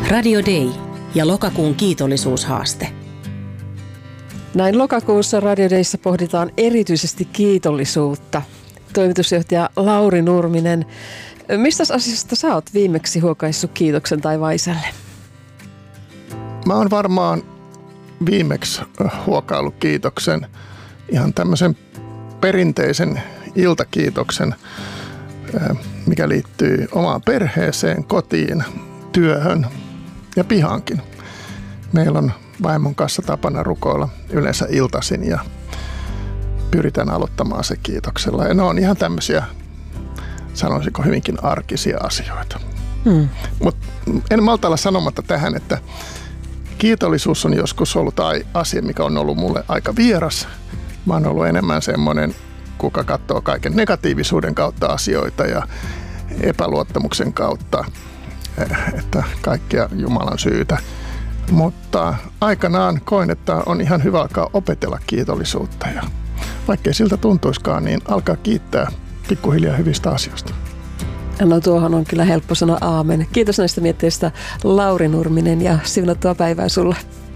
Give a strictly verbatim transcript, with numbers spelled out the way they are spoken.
Radio Day ja lokakuun kiitollisuushaaste. Näin lokakuussa Radio Dayssä pohditaan erityisesti kiitollisuutta. Toimitusjohtaja Lauri Nurminen, mistä asiasta sä oot viimeksi huokaissut kiitoksen taivaisälle? Mä oon varmaan viimeksi huokaillut kiitoksen, ihan tämmöisen perinteisen iltakiitoksen, mikä liittyy omaan perheeseen, kotiin, työhön ja pihaankin. Meillä on vaimon kanssa tapana rukoilla yleensä iltaisin ja pyritään aloittamaan se kiitoksella. Ja ne on ihan tämmöisiä, sanoisinko, hyvinkin arkisia asioita. Hmm. Mutta en malta olla sanomatta tähän, että kiitollisuus on joskus ollut asia, mikä on ollut mulle aika vieras. Mä oon ollut enemmän semmoinen, kuka katsoo kaiken negatiivisuuden kautta asioita ja epäluottamuksen kautta, että kaikkea Jumalan syytä. Mutta aikanaan koin, että on ihan hyvä alkaa opetella kiitollisuutta ja vaikkei siltä tuntuiskaan, niin alkaa kiittää pikkuhiljaa hyvistä asioista. No tuohon on kyllä helppo sanoa aamen. Kiitos näistä mietteistä Lauri Nurminen ja siunattua päivää sulle.